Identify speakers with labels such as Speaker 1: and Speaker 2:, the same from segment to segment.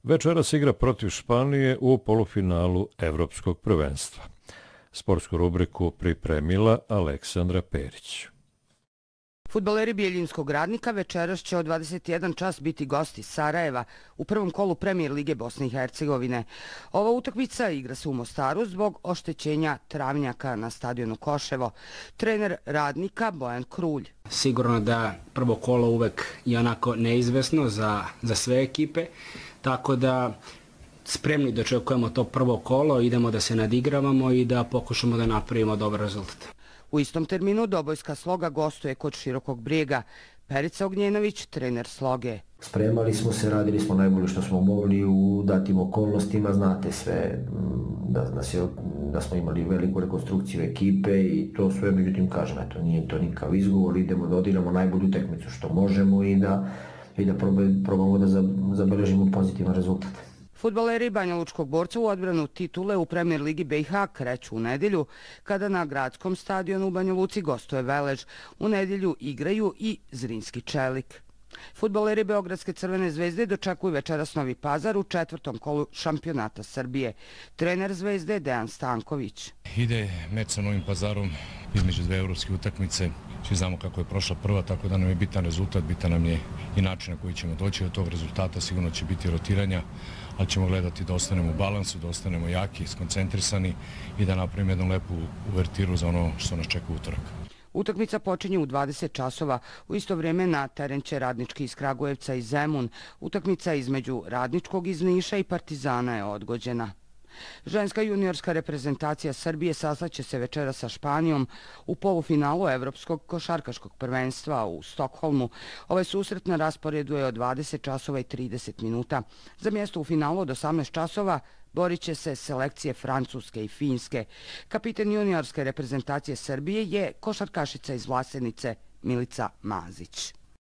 Speaker 1: večeras igra protiv Španije u polufinalu Evropskog prvenstva. Sportsku rubriku pripremila Aleksandra Perić.
Speaker 2: Fudbaleri Bijeljinskog Radnika večeras će od 21 čas biti gosti Sarajeva u prvom kolu Premijer Lige Bosne i Hercegovine. Ova utakmica igra se u Mostaru zbog oštećenja travnjaka na stadionu Koševo. Trener Radnika Bojan Krulj.
Speaker 3: Sigurno da prvo kolo uvek je onako neizvesno za sve ekipe, tako da spremni dočekujemo to prvo kolo, idemo da se nadigravamo i da pokušamo da napravimo dobar rezultat.
Speaker 2: U istom terminu Dobojska Sloga gostuje kod Širokog Brijega. Perica Ognjenović, trener Sloge.
Speaker 4: Spremali smo se, radili smo najbolje što smo mogli u datim okolnostima, znate sve, da smo imali veliku rekonstrukciju ekipe i to sve, međutim kažem, eto, nije to nikav izgovor, idemo da odigramo najbolju utakmicu što možemo i da probamo da zabeležimo pozitivan rezultat.
Speaker 2: Fudbaleri Banjalučkog Borca u odbranu titule u Premijer Ligi BiH kreću u nedjelju, kada na gradskom stadionu u Banja Luci gostuje Velež. U nedjelju igraju i Zrinski Čelik. Fudbaleri Beogradske Crvene zvezde dočekuju večeras Novi Pazar u četvrtom kolu šampionata Srbije. Trener Zvezde Dejan Stanković.
Speaker 5: Ide meč sa Novim Pazarom između dve evropske utakmice. Svi znamo kako je prošla prva, tako da nam je bitan rezultat, bitan nam je i način na koji ćemo doći do tog rezultata. Sigurno će biti rotiranja, ali ćemo gledati da ostanemo u balansu, da ostanemo jaki, skoncentrisani i da napravimo jednu lepu uvertiru za ono što nas čeka utorak.
Speaker 2: Utakmica počinje u 20 časova. U isto vrijeme na teren će Radnički iz Kragujevca i Zemun. Utakmica između Radničkog iz Niša i Partizana je odgođena. Ženska juniorska reprezentacija Srbije sastaće se večera sa Španijom u polufinalu Evropskog košarkaškog prvenstva u Stokholmu. Ovaj susret na rasporedu je od 20 časova i 30 minuta. Za mjesto u finalu od 18 časova borit će se selekcije Francuske i Finske. Kapiten juniorske reprezentacije Srbije je košarkašica iz Vlasenice Milica Mazić.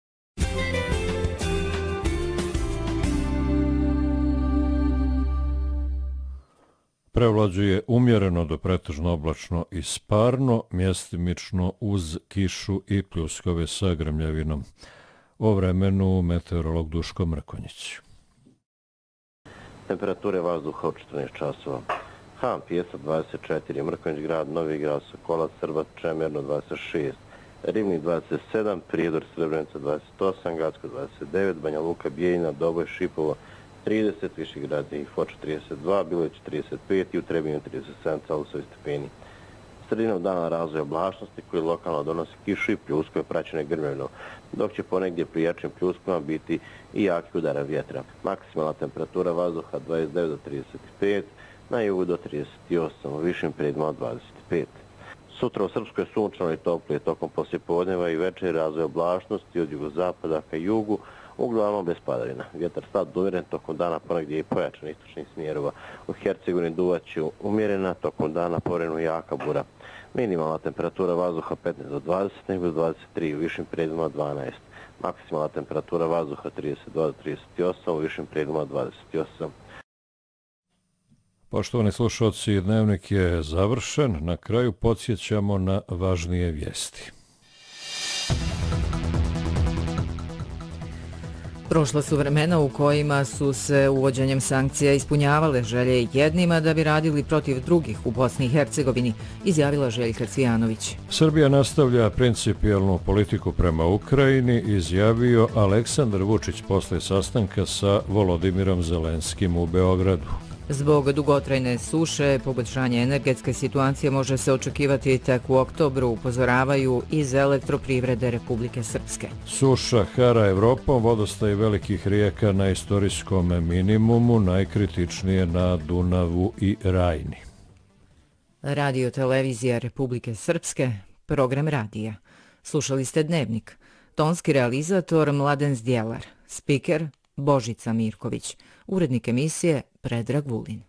Speaker 1: Prevlađuje umjereno do pretežno oblačno i sparno, mjestimično uz kišu i pljuskove sa grmljavinom. O vremenu meteorolog Duško Mrkonjić.
Speaker 6: Temperature vazduha od 14 časova. Han, Pjesak 24, Mrkonjić grad, Novi grad, Sokolac, Srbac, Čemerno 26, Rivnik 27, Prijedor, Srebrenica 28, Gacko 29, Banja Luka, Bijeljina, Doboj, Šipovo 30, Višegrad i Foča 32, Bileć 35 i u Trebinju 37 Celosovi stepeni. Sredinom dana razvoja oblačnosti koji lokalno donosi kišu i pljuskove praćene grmljavinom, dok će ponegdje pri jačim pljuskama biti i jaki udara vjetra. Maksimalna temperatura vazduha 29 do 35, na jugu do 38, u višim predima 25. Sutra u Srpskoj sunčano i toplije tokom poslijepodneva i večer razvoja oblačnosti od jugozapada ka jugu, uglavnom bez padavina. Vjetar slab do umjeren, tokom dana ponegdje i pojačan istočnih smjerova. U Hercegovini duvat će umjerena, tokom dana povremeno jaka bura. Minimalna temperatura vazduha 15 do 20, nego do 23, u višim predima 12. Maksimalna temperatura vazduha 32 do 38, u višim predima 28.
Speaker 1: Poštovani slušalci, dnevnik je završen. Na kraju podsjećamo na važnije vijesti.
Speaker 7: Prošla su vremena u kojima su se uvođenjem sankcija ispunjavale želje jednima da bi radili protiv drugih u Bosni i Hercegovini, izjavila Željka Cvijanović.
Speaker 1: Srbija nastavlja principijelnu politiku prema Ukrajini, izjavio Aleksandar Vučić posle sastanka sa Volodimirom Zelenskim u Beogradu.
Speaker 7: Zbog dugotrajne suše, poboljšanje energetske situacije može se očekivati tek u oktobru, upozoravaju iz Elektroprivrede Republike Srpske.
Speaker 1: Suša hara Evropom, vodostaj velikih rijeka na istorijskom minimumu, najkritičnije na Dunavu i Rajni.
Speaker 7: Radio Televizija Republike Srpske, program radija. Slušali ste Dnevnik. Tonski realizator Mladen Zdjelar, spiker Božica Mirković, urednik emisije Predrag Vulin.